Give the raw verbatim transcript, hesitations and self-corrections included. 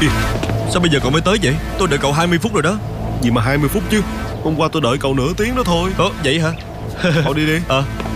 Sao bây giờ cậu mới tới vậy? Tôi đợi cậu hai mươi phút rồi đó. Gì mà hai mươi phút chứ? Hôm qua tôi đợi cậu nửa tiếng đó thôi. Ơ vậy hả? Cậu đi đi. Ờ